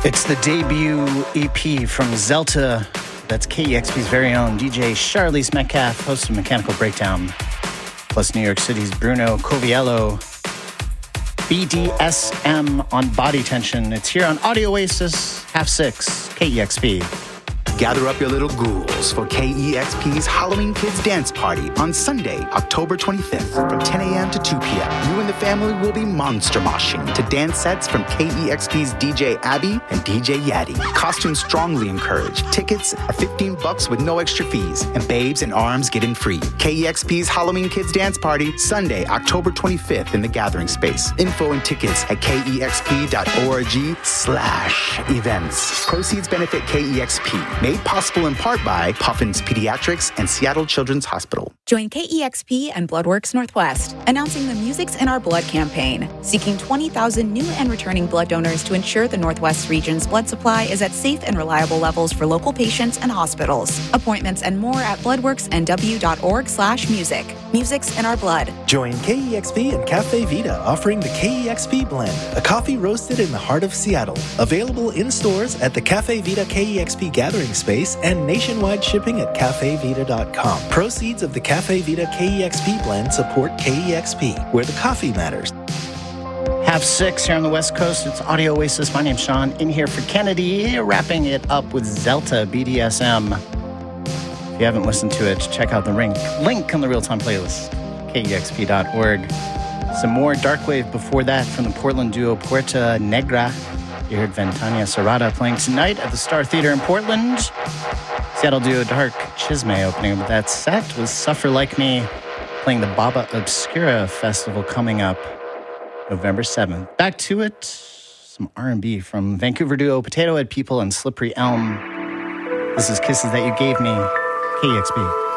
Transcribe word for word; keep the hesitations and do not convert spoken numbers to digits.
It's the debut E P from Zelta. That's K E X P's very own D J Charlize Metcalf, host of Mechanical Breakdown, plus New York City's Bruno Coviello. B D S M on Body Tension. It's here on Audio Oasis, half six, K E X P. Gather up your little ghouls for K E X P's Halloween Kids Dance Party on Sunday, October twenty-fifth from ten a.m. to two p.m. You and the family will be monster moshing to dance sets from K E X P's D J Abby and D J Yaddy. Costumes strongly encouraged. Tickets are fifteen bucks with no extra fees, and babes and arms get in free. K E X P's Halloween Kids Dance Party, Sunday, October twenty-fifth in the Gathering Space. Info and tickets at kexp.org slash events. Proceeds benefit K E X P. Made possible in part by Puffins Pediatrics and Seattle Children's Hospital. Join K E X P and Bloodworks Northwest, announcing the Music's in Our Blood campaign, seeking twenty thousand new and returning blood donors to ensure the Northwest region's blood supply is at safe and reliable levels for local patients and hospitals. Appointments and more at bloodworksnw.org slash music. Music's in Our Blood. Join K E X P and Cafe Vita, offering the K E X P Blend, a coffee roasted in the heart of Seattle. Available in stores at the Cafe Vita K E X P Gathering Space and nationwide shipping at cafe vita dot com. Proceeds of the Cafe Vita K E X P Blend support K E X P, where the coffee matters. Half six here on the West Coast. It's Audio Oasis. My name's Sean. In here for Kennedy, wrapping it up with Zelta B D S M. If you haven't listened to it, check out the link, link on the real-time playlist, K E X P dot org. Some more Darkwave before that from the Portland duo Puerta Negra. You heard Ventania Serrata playing tonight at the Star Theater in Portland. Seattle duo Dark Chisme opening up with that set was Suffer Like Me, playing the Baba Obscura Festival coming up November seventh. Back to it, some R and B from Vancouver duo Potato Head People and Slippery Elm. This is Kisses That You Gave Me, K E X P.